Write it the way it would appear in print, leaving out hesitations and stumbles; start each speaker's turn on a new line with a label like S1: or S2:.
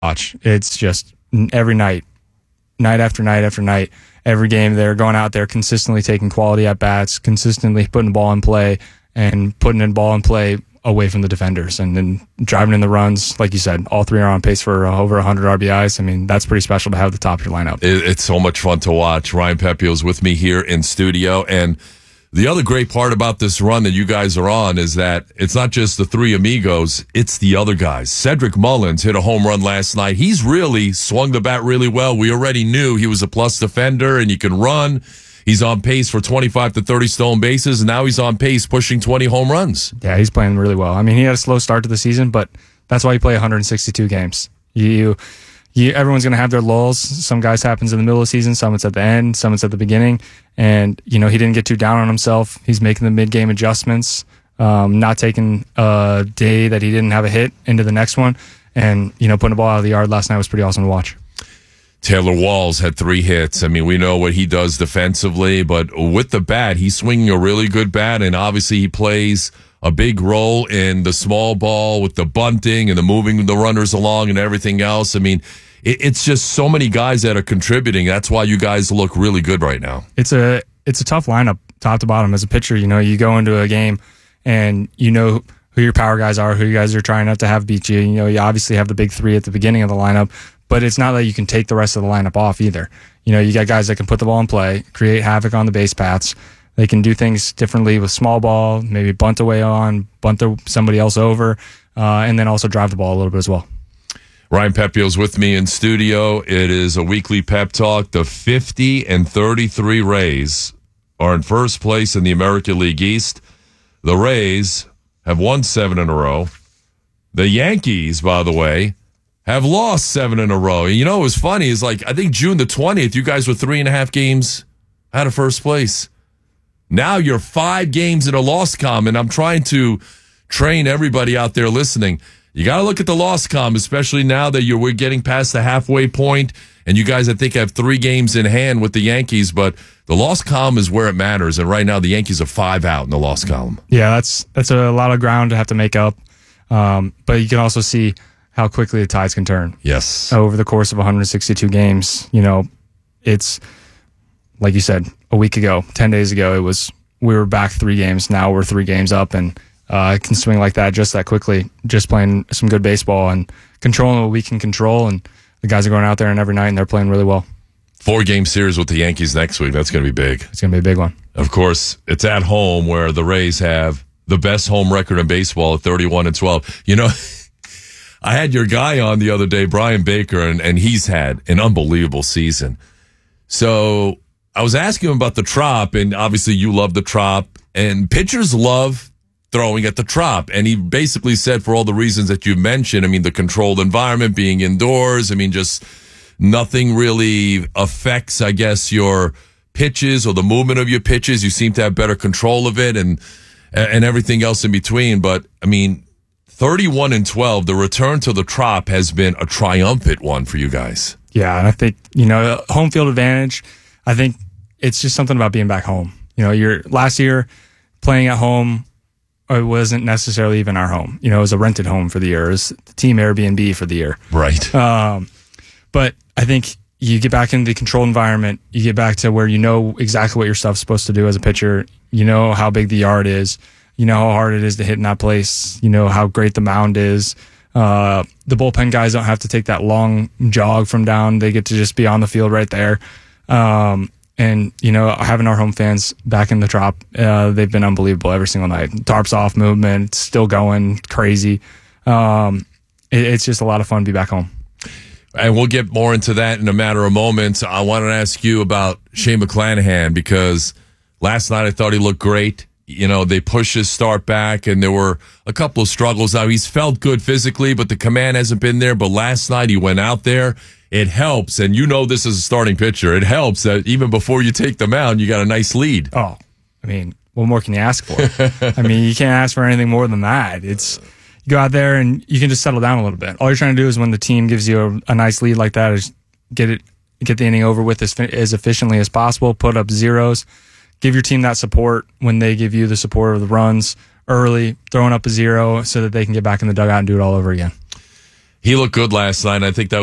S1: watch. It's just every night after night after night, every game they're going out there consistently taking quality at bats, consistently putting the ball in play and putting the ball in play away from the defenders and then driving in the runs. Like you said, all three are on pace for over 100 RBIs. I mean, that's pretty special to have at the top of your lineup.
S2: It's so much fun to watch. Ryan Pepiot is with me here in studio. And the other great part about this run that you guys are on is that it's not just the three amigos, it's the other guys. Cedric Mullins hit a home run last night. He's really swung the bat really well. We already knew he was a plus defender and he can run. He's on pace for 25 to 30 stolen bases, and now he's on pace pushing 20 home runs.
S1: Yeah, he's playing really well. I mean, he had a slow start to the season, but that's why you play 162 games. Everyone's going to have their lulls. Some guys happens in the middle of the season, some it's at the end, some it's at the beginning. And, he didn't get too down on himself. He's making the mid-game adjustments, not taking a day that he didn't have a hit into the next one. And, putting the ball out of the yard last night was pretty awesome to watch.
S2: Taylor Walls had 3 hits. I mean, we know what he does defensively, but with the bat, he's swinging a really good bat, and obviously he plays a big role in the small ball with the bunting and the moving the runners along and everything else. I mean, it's just so many guys that are contributing. That's why you guys look really good right now.
S1: It's a tough lineup, top to bottom. As a pitcher, you go into a game and who your power guys are, who you guys are trying not to have beat you. You obviously have the big 3 at the beginning of the lineup, but it's not that you can take the rest of the lineup off either. You got guys that can put the ball in play, create havoc on the base paths. They can do things differently with small ball, maybe bunt away on, bunt somebody else over, and then also drive the ball a little bit as well.
S2: Ryan Pepiot's with me in studio. It is a weekly pep talk. The 50-33 Rays are in first place in the American League East. The Rays have won 7 in a row. The Yankees, by the way, have lost 7 in a row. And what was funny is, I think June the 20th, you guys were 3.5 games out of first place. Now you're 5 games in a loss column, and I'm trying to train everybody out there listening. You got to look at the loss column, especially now that we're getting past the halfway point, and you guys, I think, have 3 games in hand with the Yankees, but the loss column is where it matters, and right now the Yankees are 5 out in the loss column.
S1: Yeah, that's a lot of ground to have to make up, but you can also see how quickly the tides can turn.
S2: Yes.
S1: Over the course of 162 games, it's, like you said, a week ago, 10 days ago, we were back 3 games. Now we're 3 games up, and it can swing like that just that quickly, just playing some good baseball and controlling what we can control. And the guys are going out there and every night, and they're playing really well.
S2: 4-game series with the Yankees next week. That's going to be big.
S1: It's going to be a big one.
S2: Of course, it's at home where the Rays have the best home record in baseball at 31-12. I had your guy on the other day, Brian Baker, and he's had an unbelievable season. So I was asking him about the Trop, and obviously you love the Trop, and pitchers love throwing at the Trop. And he basically said, for all the reasons that you mentioned, the controlled environment, being indoors, just nothing really affects, I guess, your pitches or the movement of your pitches. You seem to have better control of it and everything else in between. But, 31-12, the return to the Trop has been a triumphant one for you guys.
S1: Yeah, and I think, home field advantage, I think it's just something about being back home. Your last year playing at home, it wasn't necessarily even our home. It was a rented home for the year. It was the team Airbnb for the year.
S2: Right.
S1: But I think you get back into the controlled environment. You get back to where you know exactly what your stuff's supposed to do as a pitcher. You know how big the yard is. You know how hard it is to hit in that place. You know how great the mound is. The bullpen guys don't have to take that long jog from down. They get to just be on the field right there. And, having our home fans back in the Trop, they've been unbelievable every single night. Tarps off movement, still going crazy. It's just a lot of fun to be back home.
S2: And we'll get more into that in a matter of moments. I wanted to ask you about Shane McClanahan, because last night I thought he looked great. They pushed his start back, and there were a couple of struggles. Now, he's felt good physically, but the command hasn't been there. But last night he went out there. It helps, and this is a starting pitcher. It helps that even before you take the mound, you got a nice lead.
S1: Oh, what more can you ask for? You can't ask for anything more than that. You go out there and you can just settle down a little bit. All you're trying to do is, when the team gives you a nice lead like that, is get the inning over with as efficiently as possible, put up zeros, give your team that support when they give you the support of the runs early, throwing up a 0 so that they can get back in the dugout and do it all over again.
S2: He looked good last night. I think that